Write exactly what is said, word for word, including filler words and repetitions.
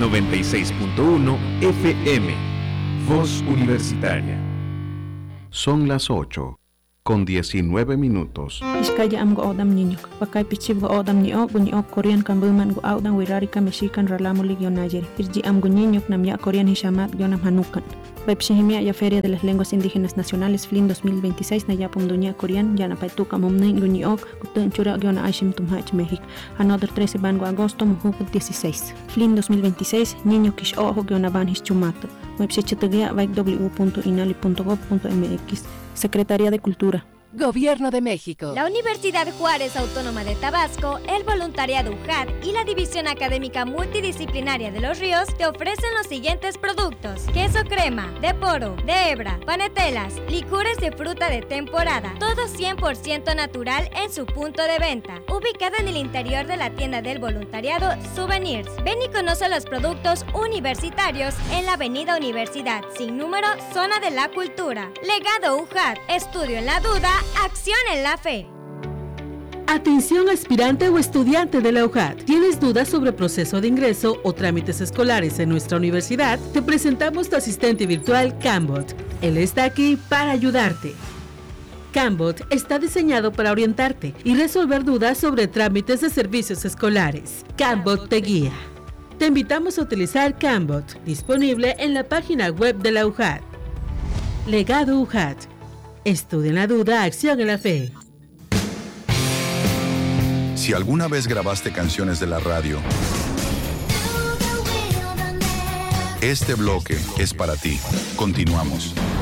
noventa y seis punto uno F M. Voz Universitaria. Son las ocho, con diecinueve minutos. Iskaya am go odam niño. Pakay pichib go odam ni o bunyi o Korean kambuman go audan wirarika mexican ralamu ligionayer. Irji am go niño nam ya Korean hishamat gionam hanukan. Baipshihimia ya Feria de las Lenguas Indígenas Nacionales F L I N dos mil veintiséis na yapum dunia Korean yana paituka momnin guni ok gutun chura giona Ashim Tumhach México. Another trece bango agosto muhuk dieciséis. F L I N dos mil veintiséis niño kish ojo giona ban hischumato. Website w punto inali punto gob punto m x. Secretaría de Cultura. Gobierno de México. La Universidad Juárez Autónoma de Tabasco, el Voluntariado U J A D y la División Académica Multidisciplinaria de Los Ríos te ofrecen los siguientes productos: queso crema, de poro, de hebra, panetelas, licores de fruta de temporada, todo cien por ciento natural en su punto de venta, ubicado en el interior de la tienda del voluntariado Souvenirs. Ven y conoce los productos universitarios en la Avenida Universidad, sin número, Zona de la Cultura. Legado U J A D, estudio en la duda, acción en la fe. Atención aspirante o estudiante de la U J A D. ¿Tienes dudas sobre proceso de ingreso o trámites escolares en nuestra universidad? Te presentamos tu asistente virtual Cambot. Él está aquí para ayudarte. Cambot está diseñado para orientarte y resolver dudas sobre trámites de servicios escolares. Cambot te guía. Te invitamos a utilizar Cambot, disponible en la página web de la U J A D. Legado U J A D. Estudia en la duda, acción en la fe. Si alguna vez grabaste canciones de la radio, este bloque es para ti. Continuamos.